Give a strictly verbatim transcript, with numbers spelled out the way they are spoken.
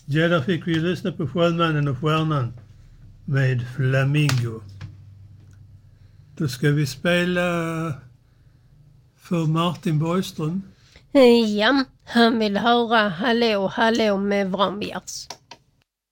Ja, där fick vi ju lyssna på Sjömannen och Stjärnan med Flamingo. Då ska vi spela för Martin Borgström. Ja, han vill höra Hallå, hallå med Vranbjärs.